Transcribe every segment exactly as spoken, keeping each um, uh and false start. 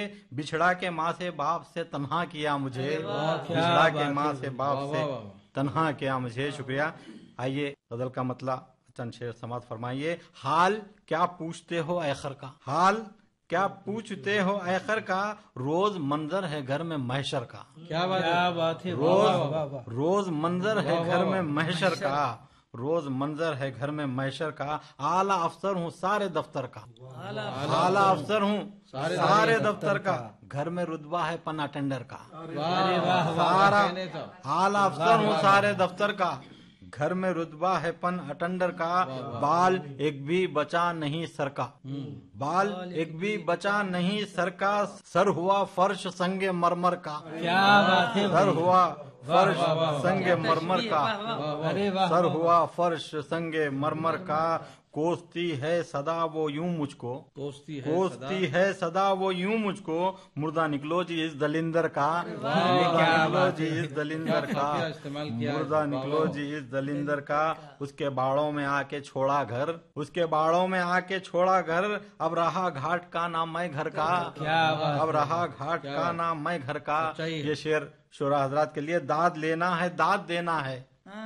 بچھڑا کے ماں سے باپ سے تنہا کیا مجھے، بچھڑا کے ماں سے باپ سے تنہا کیا مجھے. شکریہ. آئیے غزل کا مطلب چند شعر سماعت فرمائیے. حال کیا پوچھتے ہو ایخر کا، حال کیا پوچھتے ہو ایخر کا، روز منظر ہے گھر میں محشر کا. کیا بات ہے، روز روز منظر ہے گھر میں محشر کا، روز منظر ہے گھر میں محشر کا. اعلی افسر ہوں سارے دفتر کا، اعلی افسر ہوں سارے دفتر کا، گھر میں رتبہ ہے پن اٹینڈر کا. سارا اعلی افسر ہوں سارے دفتر کا، گھر میں رتبہ ہے پن اٹینڈر کا. بال ایک بھی بچا نہیں سر کا، بال ایک بھی بچا نہیں سر کا، سر ہوا فرش سنگ مرمر کا. کیا بات ہے، سر ہوا فرش سنگ مرمر کا، سر ہوا فرش سنگ مرمر کا. کوستی ہے صدا وہ یوں مجھ کو، کوستی ہے صدا وہ یوں مجھ کو، مردہ نکلو جی اس دلندر کا، مردہ نکلو جی اس دلندر کا، مردہ نکلو جی اس دلندر کا. اس کے باڑوں میں آ کے چھوڑا گھر، اس کے باڑوں میں آ کے چھوڑا گھر، اب رہا گھاٹ کا نام میں گھر کا، اب رہا گھاٹ کا نام میں گھر کا. یہ شعر شعراء حضرات کے لیے. داد لینا ہے داد دینا ہے،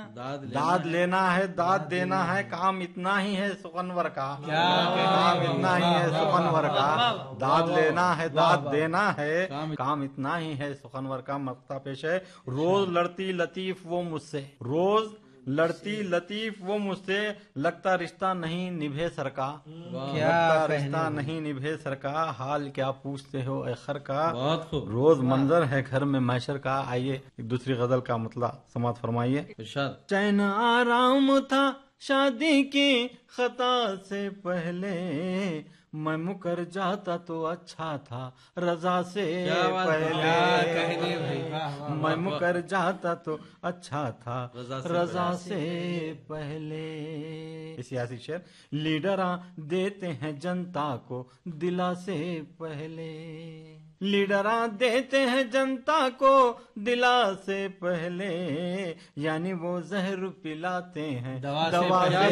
داد لینا ہے داد دینا ہے، کام اتنا ہی ہے سخنور کا، کام اتنا ہی ہے سخنور کا. داد لینا ہے داد دینا ہے، کام اتنا ہی ہے سخنور کا. مقطع پیش ہے. روز لڑتی لطیف وہ مجھ سے، روز لڑتی لطیف وہ مجھ سے، لگتا رشتہ نہیں نبھے سر کا، لگتا رشتہ نہیں نبھے سر کا. حال کیا پوچھتے ہو اے خر کا، روز منظر ہے گھر میں محشر کا. آئیے ایک دوسری غزل کا مطلب سماعت فرمائیے. چین آرام تھا شادی کی خطا سے پہلے، میں مکر جاتا تو اچھا تھا رضا سے پہلے، میں مکر جاتا تو اچھا تھا رضا سے پہلے. سیاسی شعر. لیڈراں دیتے ہیں جنتا کو دلا سے پہلے، لیڈراں دیتے ہیں جنتا کو دلا سے پہلے، یعنی وہ زہر پلاتے ہیں دوا سے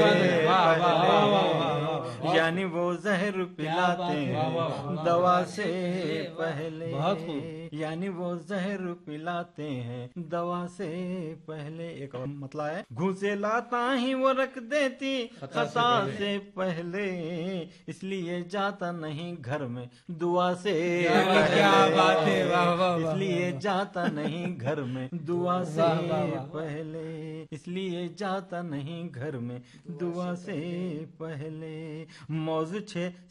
پہلے، یعنی وہ زہر پلاتے ہیں دوا سے پہلے، یعنی وہ زہر پلاتے ہیں دوا سے پہلے. ایک اور مطلب ہے. گھوسے لاتا ہی وہ رکھ دیتی خطا سے پہلے، اس لیے جاتا نہیں گھر میں دعا سے پہلے، اس لیے جاتا نہیں گھر میں دعا سے پہلے، اس لیے جاتا نہیں گھر میں دعا سے پہلے. موز چھ